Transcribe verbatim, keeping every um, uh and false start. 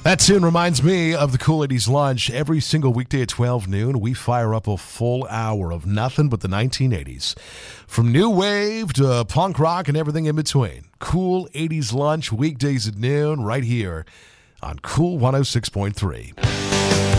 That tune reminds me of the Cool eighties Lunch. Every single weekday at twelve noon, we fire up a full hour of nothing but the nineteen eighties. From new wave to punk rock and everything in between. Cool eighties Lunch, weekdays at noon, right here on Cool one oh six point three.